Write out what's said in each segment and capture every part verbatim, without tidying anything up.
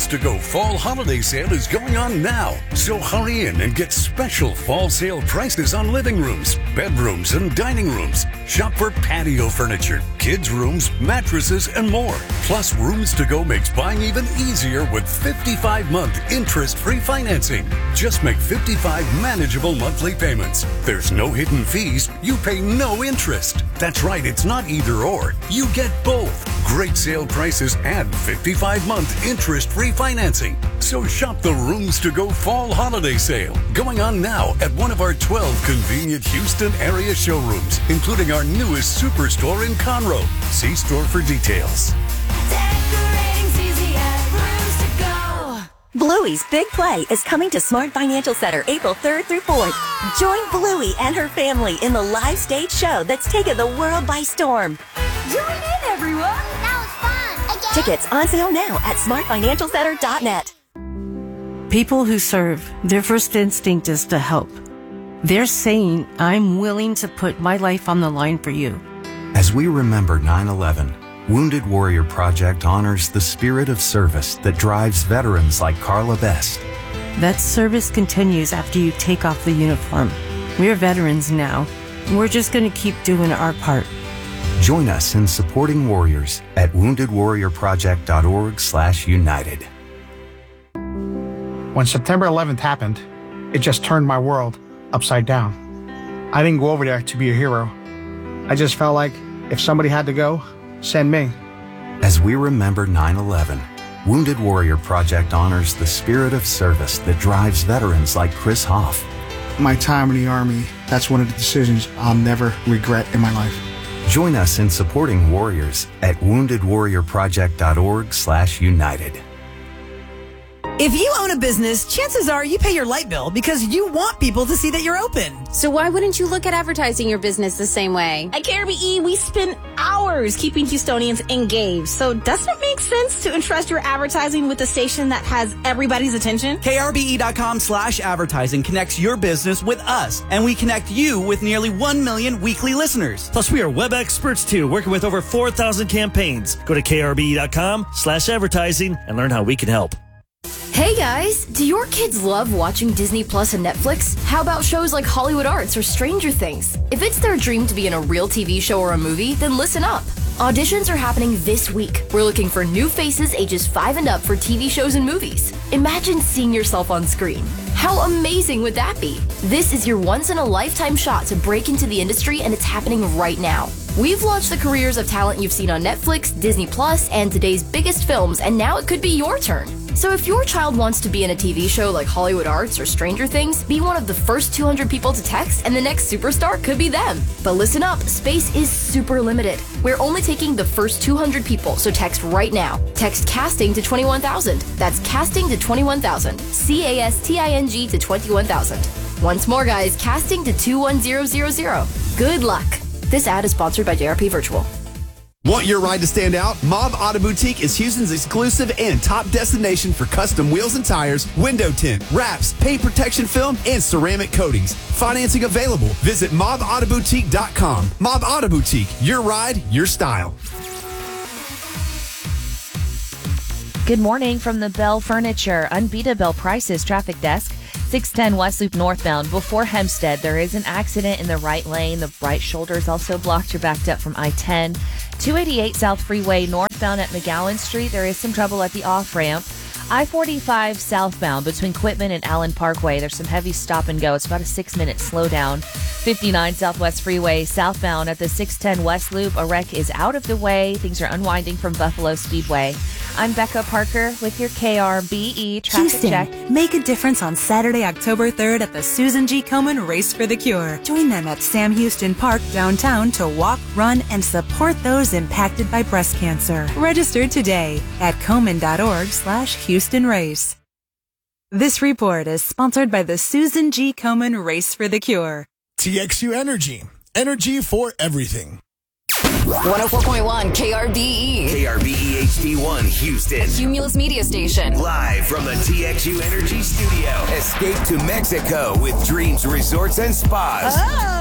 Rooms to Go Fall Holiday Sale is going on now. So hurry in and get special fall sale prices on living rooms, bedrooms, and dining rooms. Shop for patio furniture, kids' rooms, mattresses, and more. Plus, Rooms to Go makes buying even easier with fifty-five month interest-free financing. Just make fifty-five manageable monthly payments. There's no hidden fees. You pay no interest. That's right, it's not either or. You get both. Great sale prices and fifty-five month interest-free financing. So shop the Rooms to Go Fall Holiday Sale, going on now at one of our twelve convenient Houston area showrooms, including our newest superstore in Conroe. See store for details. Decorating's easy at Rooms to Go. Bluey's Big Play is coming to Smart Financial Center April third through fourth. Join Bluey and her family in the live stage show that's taken the world by storm. Join in, everyone. That was fun. Again. Tickets on sale now at smart financial center dot net. People who serve, their first instinct is to help. They're saying, I'm willing to put my life on the line for you. As we remember nine eleven, Wounded Warrior Project honors the spirit of service that drives veterans like Carla Best. That service continues after you take off the uniform. We're veterans now. We're just going to keep doing our part. Join us in supporting warriors at wounded warrior project dot org slash united. When September eleventh happened, it just turned my world upside down. I didn't go over there to be a hero. I just felt like if somebody had to go, send me. As we remember nine eleven, Wounded Warrior Project honors the spirit of service that drives veterans like Chris Hoff. My time in the Army, that's one of the decisions I'll never regret in my life. Join us in supporting warriors at wounded warrior project dot org slash united. If you own a business, chances are you pay your light bill because you want people to see that you're open. So why wouldn't you look at advertising your business the same way? At K R B E, we spend hours keeping Houstonians engaged. So doesn't it make sense to entrust your advertising with a station that has everybody's attention? K R B E dot com slash advertising connects your business with us, and we connect you with nearly one million weekly listeners. Plus, we are web experts too, working with over four thousand campaigns. Go to K R B E dot com slash advertising and learn how we can help. Hey guys, do your kids love watching Disney Plus and Netflix? How about shows like Hollywood Arts or Stranger Things? If it's their dream to be in a real T V show or a movie, then listen up. Auditions are happening this week. We're looking for new faces ages five and up for T V shows and movies. Imagine seeing yourself on screen. How amazing would that be? This is your once-in-a-lifetime shot to break into the industry, and it's happening right now. We've launched the careers of talent you've seen on Netflix, Disney Plus, and today's biggest films, and now it could be your turn. So if your child wants to be in a T V show like Hollywood Arts or Stranger Things, be one of the first two hundred people to text, and the next superstar could be them. But listen up, space is super limited. We're only taking the first two hundred people, so text right now. Text CASTING to twenty-one thousand. That's CASTING to twenty-one thousand. C A S T I N G to twenty-one thousand. Once more, guys, CASTING to two one zero zero zero. Good luck. This ad is sponsored by J R P Virtual. Want your ride to stand out? Mob Auto Boutique is Houston's exclusive and top destination for custom wheels and tires, window tint, wraps, paint protection film, and ceramic coatings. Financing available. Visit mob auto boutique dot com. Mob Auto Boutique, your ride, your style. Good morning from the Bell Furniture Unbeatable Prices Traffic Desk. six ten West Loop northbound before Hempstead. There is an accident in the right lane. The right shoulder is also blocked. You're backed up from I ten. two eighty-eight South Freeway northbound at McGowan Street. There is some trouble at the off-ramp. I forty-five southbound between Quitman and Allen Parkway. There's some heavy stop and go. It's about a six-minute slowdown. fifty-nine Southwest Freeway southbound at the six ten West Loop. A wreck is out of the way. Things are unwinding from Buffalo Speedway. I'm Becca Parker with your K R B E traffic Houston, check. Make a difference on Saturday, October third at the Susan G. Komen Race for the Cure. Join them at Sam Houston Park downtown to walk, run, and support those impacted by breast cancer. Register today at komen.org slash Houston Race. This report is sponsored by the Susan G. Komen Race for the Cure. T X U Energy. Energy for everything. one oh four point one K R B E. K R B E H D one Houston. A Cumulus Media Station. Live from the T X U Energy Studio. Escape to Mexico with Dreams Resorts and Spas. Oh,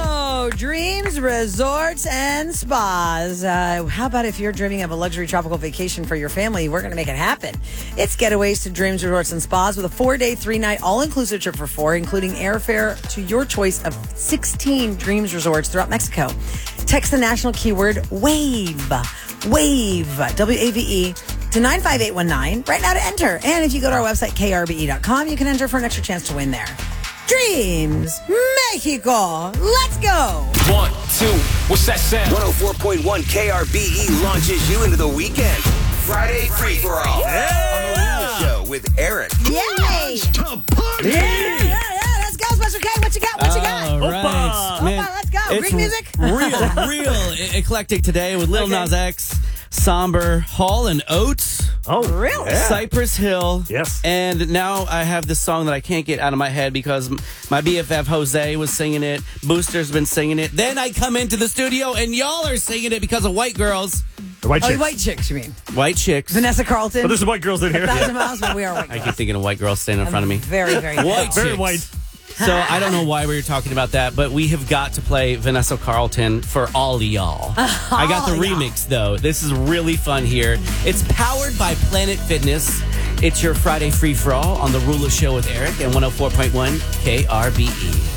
go. Dreams, resorts, and spas. Uh, how about if you're dreaming of a luxury tropical vacation for your family? We're going to make it happen. It's Getaways to Dreams, Resorts, and Spas with a four-day, three-night, all-inclusive trip for four, including airfare to your choice of sixteen Dreams Resorts throughout Mexico. Text the national keyword WAVE. WAVE. W A V E. to nine five eight one nine right now to enter. And if you go to our website, K R B E dot com, you can enter for an extra chance to win there. Dreams, Mexico. Let's go. One, two, what's that sound? one oh four point one K R B E launches you into the weekend. Friday Free For All. Yeah. On the Rule Show with Eric. Yay. Yeah, yeah, yeah. Let's go, Special K. What you got? What you got? All right. Opa. Man, Opa, let's go. it's Greek music? real, real e- eclectic today with Lil Okay. Nas X, Somber, Hall and Oates. Oh, really? Yeah. Cypress Hill. Yes. And now I have this song that I can't get out of my head because m- my B F F Jose was singing it. Booster's been singing it. Then I come into the studio and y'all are singing it because of white girls. The white Oh, chicks. white chicks, you mean? White chicks. Vanessa Carlton. Oh, there's some white girls in here. A thousand miles, but we are white I girls. keep thinking of white girls standing in front of me. Very, very White Very chicks. white. So I don't know why we were talking about that, but we have got to play Vanessa Carlton for all of y'all. I got the all y'all. remix, though. This is really fun here. It's powered by Planet Fitness. It's your Friday free-for-all on The Ruler Show with Eric and one oh four point one K R B E.